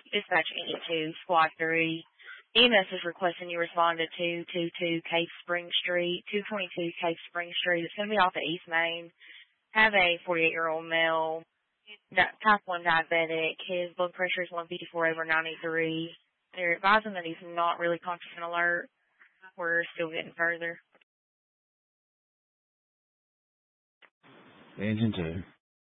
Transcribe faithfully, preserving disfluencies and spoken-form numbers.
Dispatch eighty-two, Squad three. E M S is requesting you respond to two twenty-two Cave Spring Street, two twenty-two Cave Spring Street. It's going to be off the East Main. Have a forty-eight-year-old male, type one diabetic. His blood pressure is one fifty-four over ninety-three. They're advising that he's not really conscious and alert. We're still getting further. Engine two.